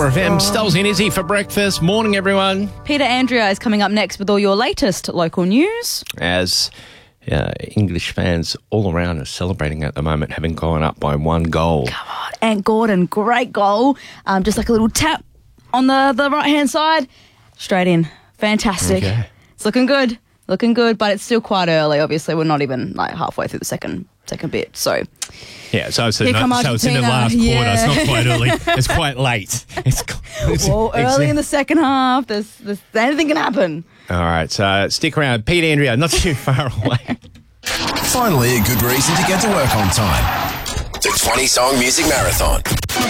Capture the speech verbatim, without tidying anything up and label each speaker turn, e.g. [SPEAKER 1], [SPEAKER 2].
[SPEAKER 1] Super F M, Stoles and Izzy for breakfast. Morning, everyone.
[SPEAKER 2] Peter Andrea is coming up next with all your latest local news.
[SPEAKER 1] As uh, English fans all around are celebrating at the moment, having gone up by one goal.
[SPEAKER 2] Come on, Ant Gordon, great goal. Um, just like a little tap on the, the right-hand side. Straight in. Fantastic.
[SPEAKER 1] Okay.
[SPEAKER 2] It's looking good. Looking good, but it's still quite early. Obviously, we're not even like halfway through the second second bit. So,
[SPEAKER 1] yeah, so it's,
[SPEAKER 2] Here
[SPEAKER 1] not,
[SPEAKER 2] come
[SPEAKER 1] so it's in the
[SPEAKER 2] Argentina.
[SPEAKER 1] last
[SPEAKER 2] Yeah.
[SPEAKER 1] quarter. It's not quite early. It's quite late. It's, it's
[SPEAKER 2] well, early in the second half, there's, there's anything can happen.
[SPEAKER 1] All right, so stick around. Pete Andrea, not too far away.
[SPEAKER 3] Finally, a good reason to get to work on time. The twenty Song Music Marathon.